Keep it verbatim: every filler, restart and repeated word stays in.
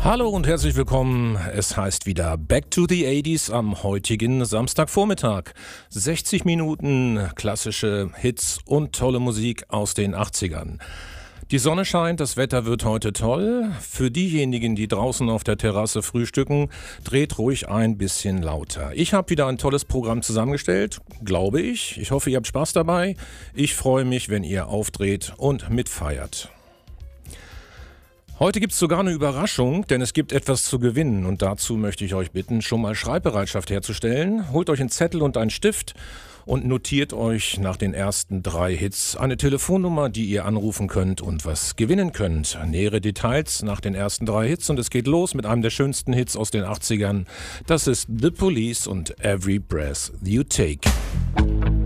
Hallo und herzlich willkommen. Es heißt wieder Back to the achtziger am heutigen Samstagvormittag. sechzig Minuten klassische Hits und tolle Musik aus den achtzigern. Die Sonne scheint, das Wetter wird heute toll. Für diejenigen, die draußen auf der Terrasse frühstücken, dreht ruhig ein bisschen lauter. Ich habe wieder ein tolles Programm zusammengestellt, glaube ich. Ich hoffe, ihr habt Spaß dabei. Ich freue mich, wenn ihr aufdreht und mitfeiert. Heute gibt es sogar eine Überraschung, denn es gibt etwas zu gewinnen und dazu möchte ich euch bitten, schon mal Schreibbereitschaft herzustellen. Holt euch einen Zettel und einen Stift und notiert euch nach den ersten drei Hits eine Telefonnummer, die ihr anrufen könnt und was gewinnen könnt. Nähere Details nach den ersten drei Hits und es geht los mit einem der schönsten Hits aus den achtzigern. Das ist The Police und Every Breath You Take.